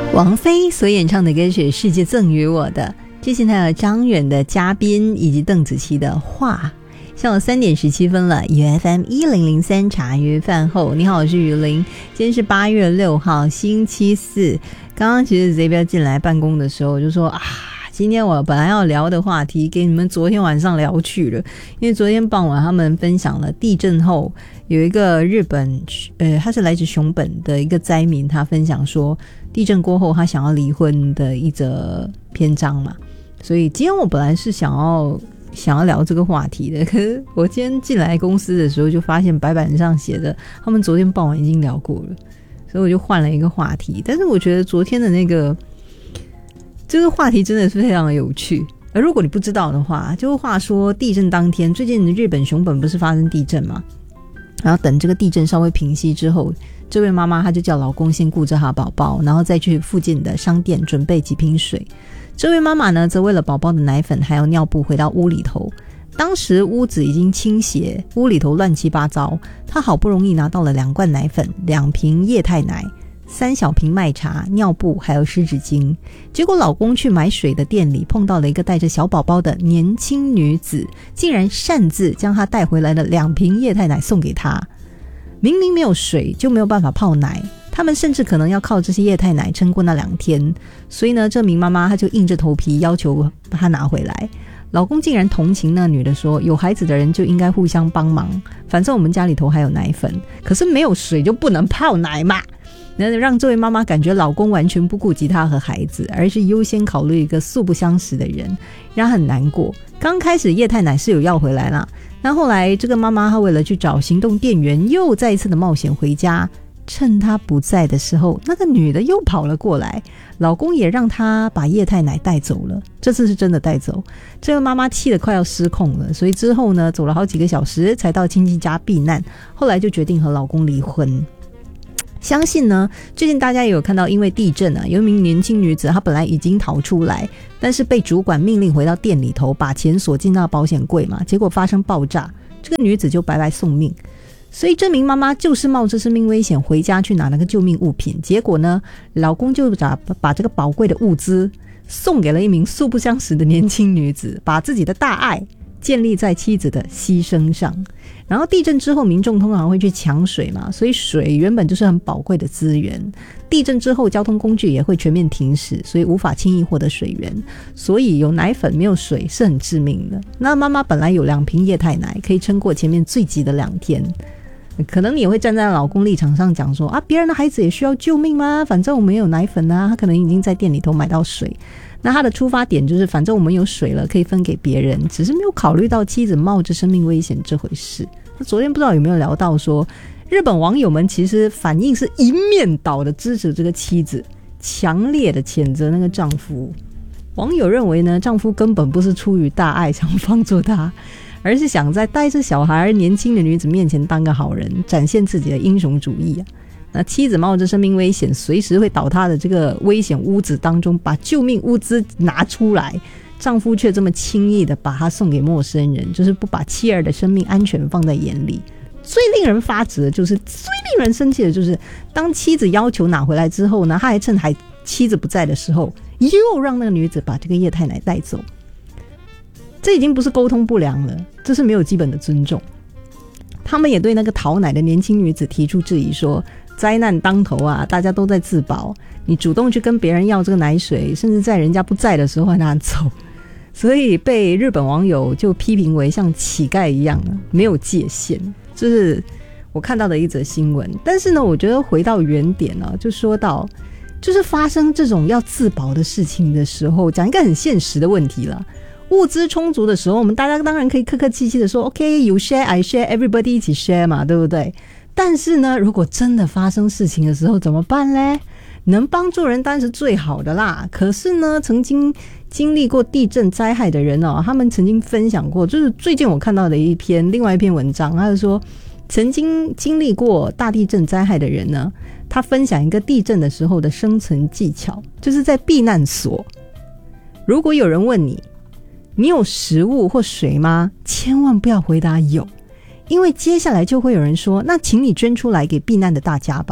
王菲所演唱的歌曲《世界赠予我的》，之前还有张远的《嘉宾》以及邓紫棋的《画》。下午3点17分了，UFM 1003茶余饭后，你好，我是雨林。今天是8月6号，星期四。刚刚其实这边进来办公的时候，我就说今天我本来要聊的话题给你们昨天晚上聊去了，因为昨天傍晚他们分享了地震后有一个日本他是来自熊本的一个灾民，他分享说地震过后他想要离婚的一则篇章嘛，所以今天我本来是想要聊这个话题的，可是我今天进来公司的时候就发现白板上写着他们昨天傍晚已经聊过了，所以我就换了一个话题。但是我觉得昨天的这个话题真的是非常有趣，而如果你不知道的话，就话说地震当天，最近日本熊本不是发生地震吗？然后等这个地震稍微平息之后，这位妈妈她就叫老公先顾着她宝宝，然后再去附近的商店准备几瓶水。这位妈妈呢，则为了宝宝的奶粉还有尿布回到屋里头。当时屋子已经倾斜，屋里头乱七八糟，她好不容易拿到了2罐奶粉、2瓶液态奶、3小瓶麦茶、尿布还有湿纸巾。结果老公去买水的店里碰到了一个带着小宝宝的年轻女子，竟然擅自将她带回来的2瓶液态奶送给她。明明没有水就没有办法泡奶，他们甚至可能要靠这些液态奶撑过那2天，所以呢，这名妈妈她就硬着头皮要求把她拿回来。老公竟然同情那女的说，有孩子的人就应该互相帮忙，反正我们家里头还有奶粉，可是没有水就不能泡奶嘛。让这位妈妈感觉老公完全不顾及她和孩子，而是优先考虑一个素不相识的人，让她很难过。刚开始液态奶是有要回来啦，那后来这个妈妈她为了去找行动电源，又再一次的冒险回家。趁她不在的时候，那个女的又跑了过来，老公也让她把液态奶带走了，这次是真的带走。这个妈妈气得快要失控了，所以之后呢，走了好几个小时才到亲戚家避难，后来就决定和老公离婚。相信呢，最近大家也有看到，因为地震有一名年轻女子，她本来已经逃出来，但是被主管命令回到店里头，把钱锁进那保险柜嘛，结果发生爆炸，这个女子就白白送命。所以这名妈妈就是冒着生命危险回家去拿那个救命物品，结果呢，老公就把这个宝贵的物资送给了一名素不相识的年轻女子，把自己的大爱建立在妻子的牺牲上。然后地震之后民众通常会去抢水嘛，所以水原本就是很宝贵的资源，地震之后交通工具也会全面停驶，所以无法轻易获得水源，所以有奶粉没有水是很致命的。那妈妈本来有2瓶液态奶可以撑过前面最急的2天，可能你也会站在老公立场上讲说别人的孩子也需要救命吗？反正我们有奶粉啊，他可能已经在店里头买到水。那他的出发点就是反正我们有水了可以分给别人，只是没有考虑到妻子冒着生命危险这回事。那昨天不知道有没有聊到说，日本网友们其实反应是一面倒的支持这个妻子，强烈的谴责那个丈夫。网友认为呢，丈夫根本不是出于大爱想帮助他，而是想在带着小孩年轻的女子面前当个好人，展现自己的英雄主义。那妻子冒着生命危险随时会倒塌的这个危险屋子当中把救命物资拿出来，丈夫却这么轻易的把它送给陌生人，就是不把妻儿的生命安全放在眼里。最令人发指的就是最令人生气的就是当妻子要求拿回来之后呢，他还趁妻子不在的时候又让那个女子把这个液态奶带走。这已经不是沟通不良了，这是没有基本的尊重。他们也对那个讨奶的年轻女子提出质疑说，灾难当头大家都在自保，你主动去跟别人要这个奶水，甚至在人家不在的时候还拿走，所以被日本网友就批评为像乞丐一样没有界限。这是我看到的一则新闻。但是呢，我觉得回到原点就说到就是发生这种要自保的事情的时候，讲一个很现实的问题了。物资充足的时候，我们大家当然可以客客气气的说 OK you share I share everybody 一起 share 嘛，对不对？但是呢，如果真的发生事情的时候怎么办嘞？能帮助人当然是最好的啦。可是呢，曾经经历过地震灾害的人他们曾经分享过，就是最近我看到的另外一篇文章，他就说曾经经历过大地震灾害的人呢，他分享一个地震的时候的生存技巧，就是在避难所，如果有人问你有食物或水吗？千万不要回答有，因为接下来就会有人说，那请你捐出来给避难的大家吧。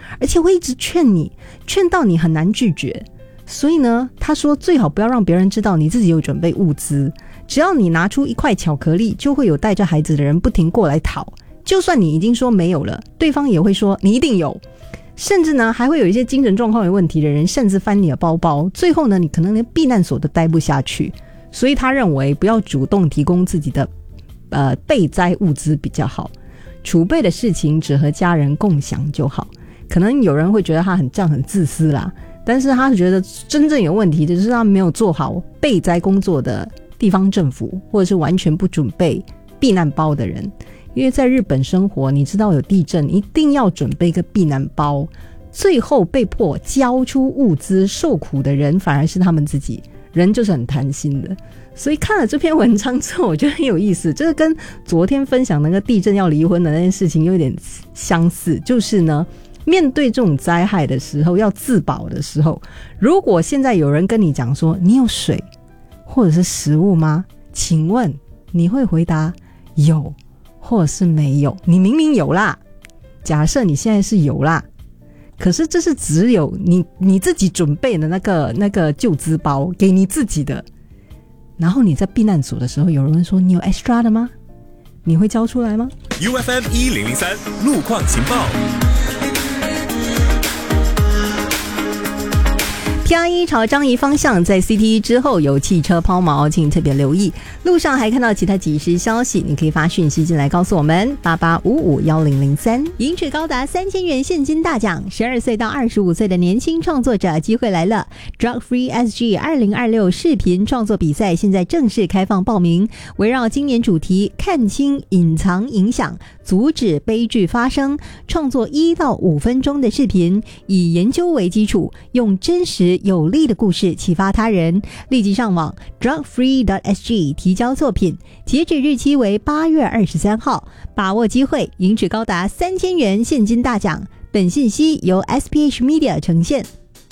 而且会一直劝你，劝到你很难拒绝。所以呢，他说最好不要让别人知道你自己有准备物资，只要你拿出一块巧克力，就会有带着孩子的人不停过来讨，就算你已经说没有了，对方也会说你一定有，甚至呢还会有一些精神状况有问题的人擅自翻你的包包，最后呢你可能连避难所都待不下去。所以他认为不要主动提供自己的备灾物资比较好，储备的事情只和家人共享就好。可能有人会觉得他这样很自私啦，但是他觉得真正有问题的就是他没有做好备灾工作的地方政府，或者是完全不准备避难包的人。因为在日本生活，你知道有地震一定要准备一个避难包，最后被迫交出物资受苦的人反而是他们自己，人就是很贪心的。所以看了这篇文章之后我觉得很有意思，这个跟昨天分享那个地震要离婚的那件事情有点相似，就是呢面对这种灾害的时候，要自保的时候，如果现在有人跟你讲说你有水或者是食物吗？请问你会回答有或者是没有？你明明有啦，假设你现在是有啦，可是这是只有你自己准备的那个救资包给你自己的，然后你在避难所的时候有人说你有 extra 的吗？你会交出来吗？ UFM 1003路况情报。 P21朝樟宜方向在 CT 之后有汽车抛锚，请特别留意。路上还看到其他即时消息，你可以发讯息进来告诉我们88551003。赢取高达3000元现金大奖，12岁到25岁的年轻创作者机会来了。Drug Free SG 2026视频创作比赛现在正式开放报名，围绕今年主题看清隐藏影响，阻止悲剧发生，创作1到5分钟的视频，以研究为基础，用真实有力的故事启发他人。立即上网 drugfree.sg 提交作品，截止日期为8月23号，把握机会赢取高达3000元现金大奖。本信息由 SPH Media 呈现。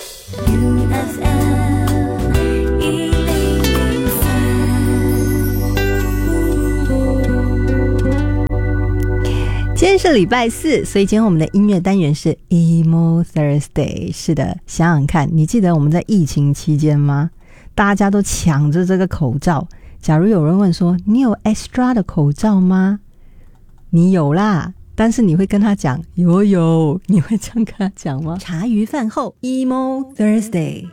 今天是礼拜四，所以今天我们的音乐单元是 Emo Thursday。 是的，想想看，你记得我们在疫情期间吗？大家都抢着这个口罩，假如有人问说你有 extra 的口罩吗？你有啦，但是你会跟他讲有，你会这样跟他讲吗？茶余饭后 Emo Thursday。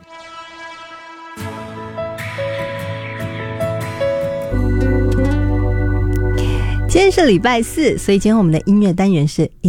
今天是礼拜四，所以今天我们的音乐单元是